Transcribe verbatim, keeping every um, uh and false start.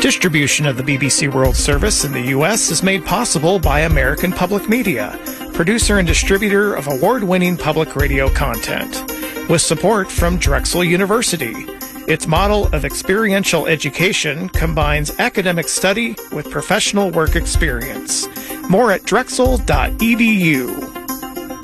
Distribution of the B B C World Service in the U S is made possible by American Public Media, producer and distributor of award-winning public radio content, with support from Drexel University. Its model of experiential education combines academic study with professional work experience. More at drexel dot e d u.